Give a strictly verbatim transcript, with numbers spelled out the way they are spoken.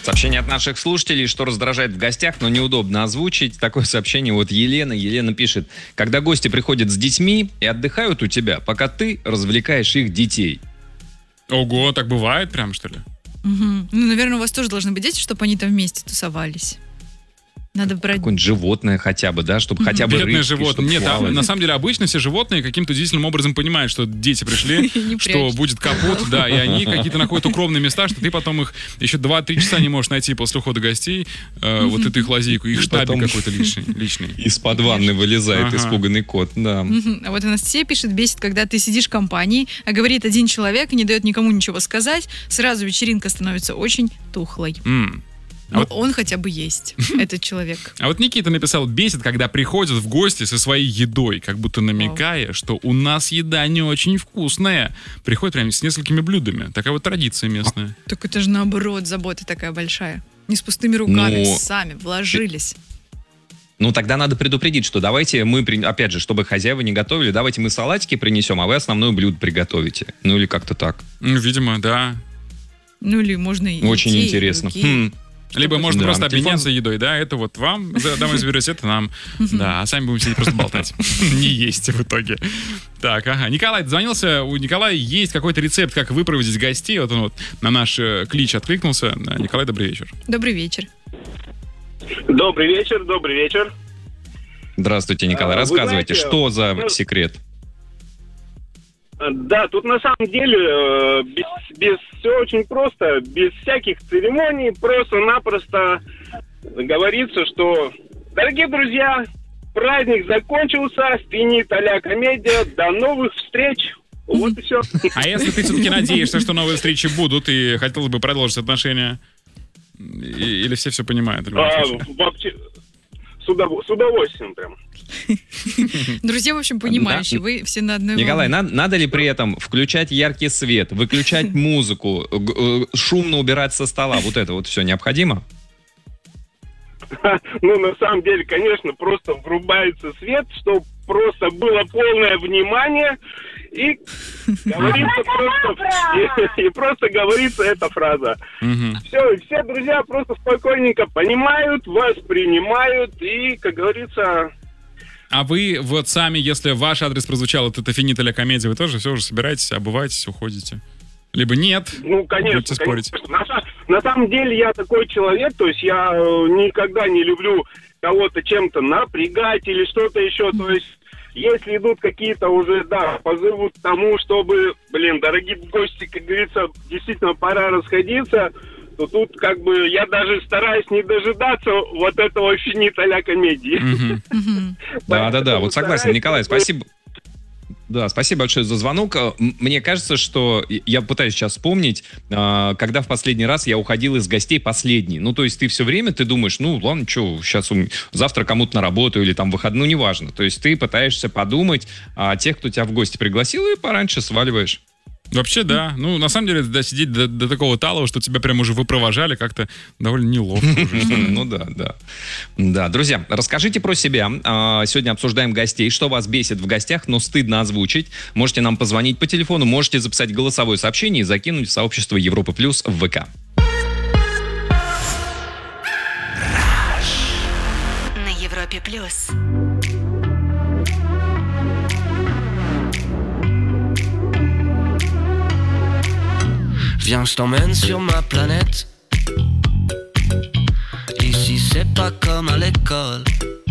Сообщение от наших слушателей, что раздражает в гостях, но неудобно озвучить. Такое сообщение вот Елена. Елена пишет: когда гости приходят с детьми и отдыхают у тебя, пока ты развлекаешь их детей. Ого, так бывает прям, что ли? Угу. Ну, наверное, у вас тоже должны быть дети, чтобы они там вместе тусовались. Надо брать... Какое-нибудь животное хотя бы, да, чтобы mm-hmm. хотя бы Бедные рыбки, животные. Нет, а, на самом деле обычно все животные каким-то удивительным образом понимают, что дети пришли, что будет капут, да, и они какие-то находят укромные места, что ты потом их еще два-три часа не можешь найти после ухода гостей, э, вот эту их лазейку, их штабик какой-то личный. личный. Из-под ванны вылезает ага. испуганный кот, да. А вот Анастасия пишет: бесит, когда ты сидишь в компании, а говорит один человек и не дает никому ничего сказать, сразу вечеринка становится очень тухлой. Mm. А вот он хотя бы есть, этот человек. А вот Никита написал: бесит, когда приходят в гости со своей едой, как будто намекая, Вау. что у нас еда не очень вкусная. Приходят прям с несколькими блюдами. Такая вот традиция местная. А, так это же наоборот, забота такая большая. Не с пустыми руками, ну, сами вложились. Ну, тогда надо предупредить, что давайте мы, опять же, чтобы хозяева не готовили, давайте мы салатики принесем, а вы основное блюдо приготовите. Ну, или как-то так. Ну, видимо, да. Ну, или можно и Очень идти, интересно. И хм. Либо можно да, просто телефон... обменяться едой, да, это вот вам, домой заберете, это нам, да, а сами будем сидеть просто болтать, не есть в итоге. Так, ага, Николай дозвонился, у Николая есть какой-то рецепт, как выпроводить гостей, вот он вот на наш клич откликнулся. Николай, добрый вечер. Добрый вечер. Добрый вечер, добрый вечер. Здравствуйте, Николай, а, рассказывайте, знаете, что за ну... секрет? Да, тут на самом деле без, без все очень просто, без всяких церемоний, просто-напросто говорится, что, дорогие друзья, праздник закончился, финит а-ля комедия, до новых встреч, вот и все. А если ты все-таки надеешься, что новые встречи будут и хотелось бы продолжить отношения, или все все понимают? А, вообще... С, удов... с удовольствием прям. Друзья, в общем, понимающие, вы все на одной волне. Николай, надо, надо ли при этом включать яркий свет, выключать музыку, шумно убирать со стола? Вот это вот все необходимо? Ну, на самом деле, конечно, просто врубается свет, чтобы просто было полное внимание, и говорится просто, и, и просто говорится эта фраза. Угу. Все, и все друзья просто спокойненько понимают, воспринимают, и, как говорится... А вы вот сами, если ваш адрес прозвучал, вот это финит а-ля комедия, вы тоже все уже собираетесь, обуваетесь, уходите? Либо нет? Ну, конечно, будете спорить. конечно. На, на самом деле я такой человек, то есть я никогда не люблю кого-то чем-то напрягать или что-то еще, то есть если идут какие-то уже, да, позывы к тому, чтобы, блин, дорогие гости, как говорится, действительно пора расходиться, то тут как бы я даже стараюсь не дожидаться вот этого финита а-ля комедии. Да-да-да, вот согласен, Николай, спасибо. Да, спасибо большое за звонок. Мне кажется, что я пытаюсь сейчас вспомнить, когда в последний раз я уходил из гостей последний. Ну, то есть ты все время, ты думаешь, ну, ладно, что, сейчас завтра кому-то на работу или там выходной, ну, неважно. То есть ты пытаешься подумать о тех, кто тебя в гости пригласил, и пораньше сваливаешь. Вообще, да. Ну, на самом деле, да, сидеть до, до такого талого, что тебя прям уже выпровожали, как-то довольно неловко уже. Ну да, да. Да, друзья, расскажите про себя. Сегодня обсуждаем гостей. Что вас бесит в гостях, но стыдно озвучить. Можете нам позвонить по телефону, можете записать голосовое сообщение и закинуть в сообщество Европа Плюс в ВК. На Европе Плюс. Viens, je t'emmène sur ma planète. Ici c'est pas comme à l'école.